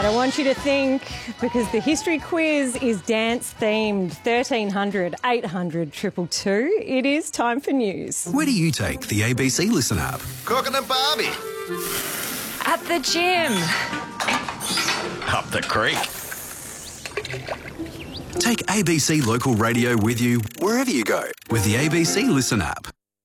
I want you to think, because the history quiz is dance-themed. 1300 800 222. It is time for news. Where do you take the ABC Listen app? Cooking and Barbie. At the gym. Up the creek. Take ABC Local Radio with you wherever you go with the ABC Listen app.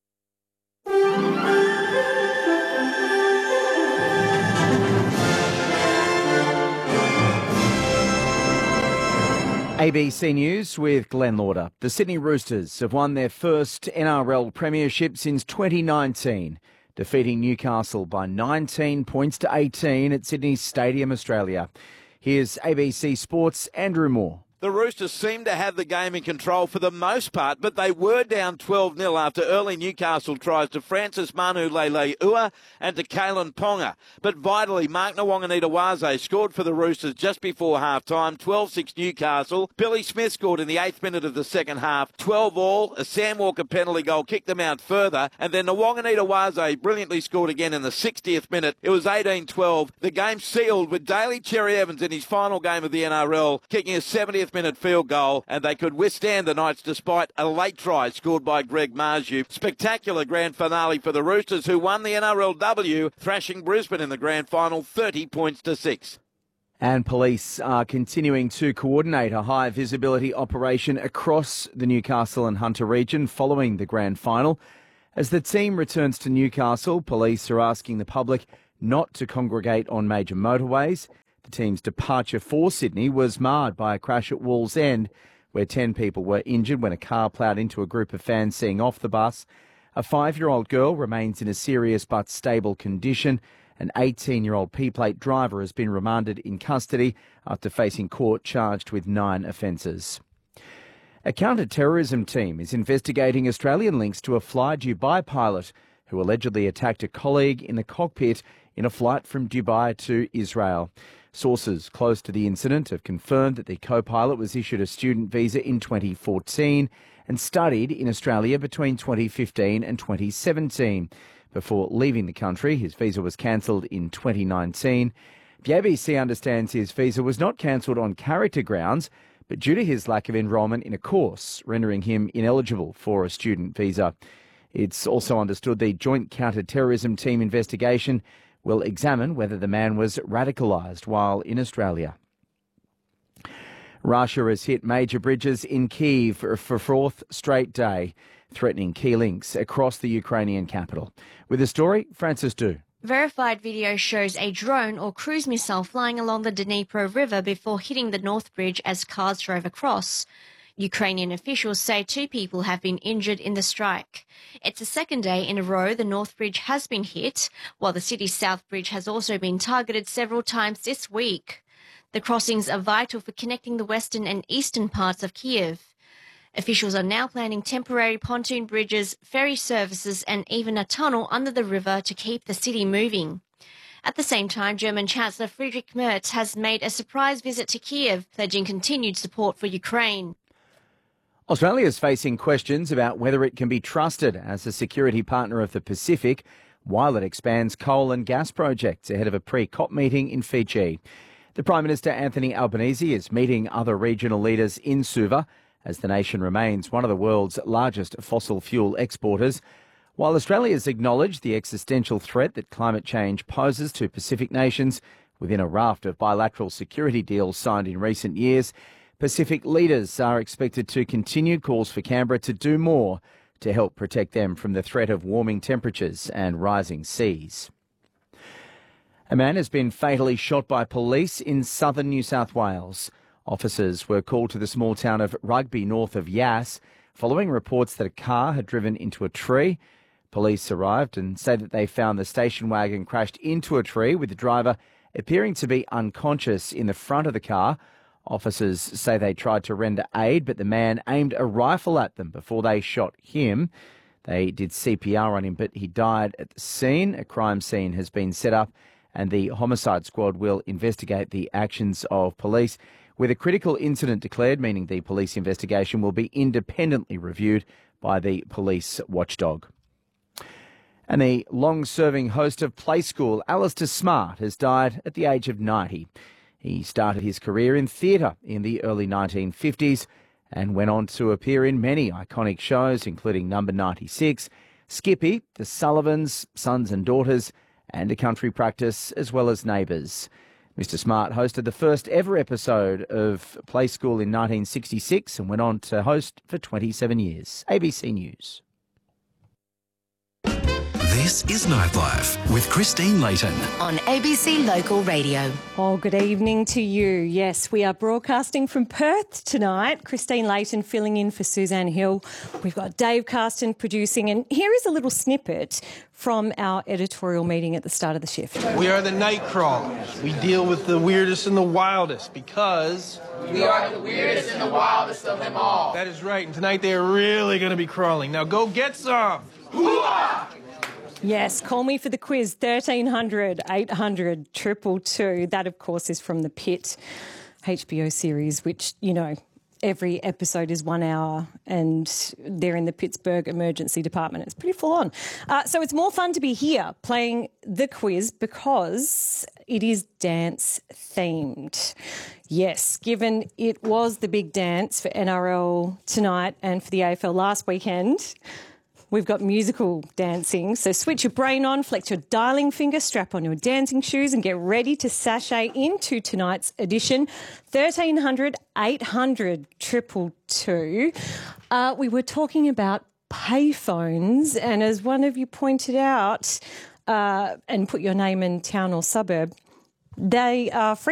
ABC News with Glenn Lauder. The Sydney Roosters have won their first NRL premiership since 2019, defeating Newcastle by 19 points to 18 at Sydney's Stadium, Australia. Here's ABC Sports' Andrew Moore. The Roosters seemed to have the game in control for the most part, but they were down 12-0 after early Newcastle tries to Francis Manu Leilua and to Kalen Ponga. But vitally, Mark Nwanganita-Waze scored for the Roosters just before half-time, 12-6 Newcastle. Billy Smith scored in the 8th minute of the second half, 12-all. A Sam Walker penalty goal kicked them out further, and then Nwanganita-Waze brilliantly scored again in the 60th minute. It was 18-12. The game sealed with Daly Cherry Evans in his final game of the NRL, kicking a 70th minute field goal, and they could withstand the Knights despite a late try scored by Greg Marju. Spectacular grand finale for the Roosters, who won the NRLW, thrashing Brisbane in the grand final 30 points to 6. And police are continuing to coordinate a high visibility operation across the Newcastle and Hunter region following the grand final. As the team returns to Newcastle, police are asking the public not to congregate on major motorways. The team's departure for Sydney was marred by a crash at Wallsend, where 10 people were injured when a car ploughed into a group of fans seeing off the bus. A 5-year-old girl remains in a serious but stable condition. An 18-year-old P-plate driver has been remanded in custody after facing court charged with 9 offences. A counter-terrorism team is investigating Australian links to a Fly Dubai pilot who allegedly attacked a colleague in the cockpit in a flight from Dubai to Israel. Sources close to the incident have confirmed that the co-pilot was issued a student visa in 2014 and studied in Australia between 2015 and 2017. Before leaving the country, his visa was cancelled in 2019. The ABC understands his visa was not cancelled on character grounds, but due to his lack of enrolment in a course, rendering him ineligible for a student visa. It's also understood the Joint Counter-Terrorism Team investigation will examine whether the man was radicalised while in Australia. Russia has hit major bridges in Kyiv for a fourth straight day, threatening key links across the Ukrainian capital. With the story, Francis Du. Verified video shows a drone or cruise missile flying along the Dnipro River before hitting the North Bridge as cars drove across. Ukrainian officials say 2 people have been injured in the strike. It's the second day in a row the North Bridge has been hit, while the city's South Bridge has also been targeted several times this week. The crossings are vital for connecting the western and eastern parts of Kyiv. Officials are now planning temporary pontoon bridges, ferry services and even a tunnel under the river to keep the city moving. At the same time, German Chancellor Friedrich Merz has made a surprise visit to Kyiv, pledging continued support for Ukraine. Australia is facing questions about whether it can be trusted as a security partner of the Pacific while it expands coal and gas projects ahead of a pre-COP meeting in Fiji. The Prime Minister Anthony Albanese is meeting other regional leaders in Suva as the nation remains one of the world's largest fossil fuel exporters. While Australia has acknowledged the existential threat that climate change poses to Pacific nations within a raft of bilateral security deals signed in recent years, Pacific leaders are expected to continue calls for Canberra to do more to help protect them from the threat of warming temperatures and rising seas. A man has been fatally shot by police in southern New South Wales. Officers were called to the small town of Rugby north of Yass following reports that a car had driven into a tree. Police arrived and say that they found the station wagon crashed into a tree with the driver appearing to be unconscious in the front of the car. Officers say they tried to render aid, but the man aimed a rifle at them before they shot him. They did CPR on him, but he died at the scene. A crime scene has been set up and the homicide squad will investigate the actions of police, with a critical incident declared, meaning the police investigation will be independently reviewed by the police watchdog. And the long-serving host of Play School, Alistair Smart, has died at the age of 90. He started his career in theatre in the early 1950s and went on to appear in many iconic shows, including Number 96, Skippy, The Sullivans, Sons and Daughters, and A Country Practice, as well as Neighbours. Mr. Smart hosted the first ever episode of Play School in 1966 and went on to host for 27 years. ABC News. This is Nightlife with Christine Layton on ABC Local Radio. Oh, good evening to you. Yes, we are broadcasting from Perth tonight. Christine Layton filling in for Suzanne Hill. We've got Dave Carston producing, and here is a little snippet from our editorial meeting at the start of the shift. We are the night crawlers. We deal with the weirdest and the wildest because we are the weirdest and the wildest of them all. That is right, and tonight they are really going to be crawling. Now go get some. Hoo-ah! Yes, call me for the quiz, 1300 800 222. That, of course, is from The Pit HBO series, which, you know, every episode is 1 hour and they're in the Pittsburgh Emergency Department. It's pretty full on. So it's more fun to be here playing the quiz because it is dance themed. Yes, given it was the big dance for NRL tonight and for the AFL last weekend, we've got musical dancing, so switch your brain on, flex your dialing finger, strap on your dancing shoes and get ready to sashay into tonight's edition, 1300 800 222. We were talking about payphones, and as one of you pointed out, and put your name in town or suburb, they are free.